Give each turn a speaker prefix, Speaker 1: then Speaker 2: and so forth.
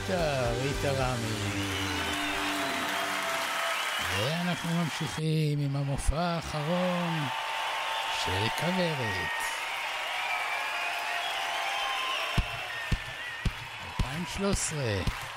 Speaker 1: ריטה רמי. ואנחנו ממשיכים עם המופע האחרון של כוורת 2013.